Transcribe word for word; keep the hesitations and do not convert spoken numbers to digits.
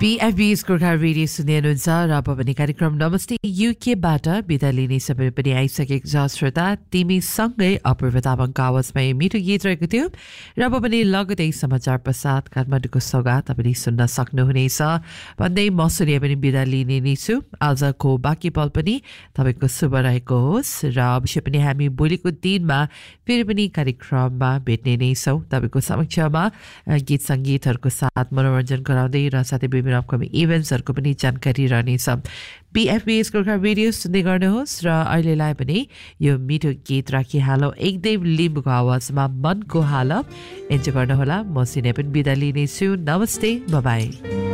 बीएफबी's Gorkha radio सुन्दै हुनुहुन्छ र अब पनि कार्यक्रम नमस्ते युकेबाट बिदा लिने समय पनि आइसकेको छ श्रोता। तिमीसँगै अपूर्व तामाङको आवाजमा मिठो गीत रहेको थियो र अब पनि लगतै समाचार पश्चात काठमाडौँको सौगात तपाईँले सुन्न सक्नुहुनेछ भन्दै म सूर्य पनि बिदा लिने नै छु। आजको बाँकी पल पनि तपाईँको शुभ रहेको होस् र अवश्य पनि हामी भोलिको दिनमा फेरि पनि कार्यक्रममा भेट्ने नै छौँ। तपाईँको समक्षमा गीत सङ्गीतहरूको साथ मनोरञ्जन गराउँदै र साथै विभिन्न अपकमिङ इभेन्ट्सहरूको पनि जानकारी रहनेछ। बीएफबी's गोर्खा रेडियो सुन्दै गर्नुहोस् र अहिलेलाई पनि यो मिठो गीत राखिहालौँ एकदेव लिम्बुको आवाजमा मनको हाल इन्जोय गर्नुहोला। म सिने पनि बिदा लिनेछु। नमस्ते, बाई।